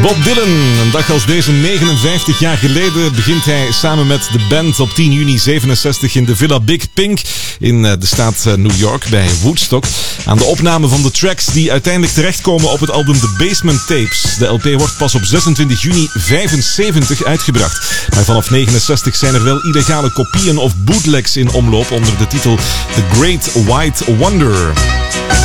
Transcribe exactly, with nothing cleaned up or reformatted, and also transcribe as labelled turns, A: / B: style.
A: Bob Dylan, een dag als deze negenenvijftig jaar geleden begint hij samen met de band op tien juni zevenenzestig in de Villa Big Pink in de staat New York bij Woodstock aan de opname van de tracks die uiteindelijk terechtkomen op het album The Basement Tapes. De L P wordt pas op zesentwintig juni vijfenzeventig uitgebracht. Maar vanaf negenenzestig zijn er wel illegale kopieën of bootlegs in omloop onder de titel The Great White Wonder.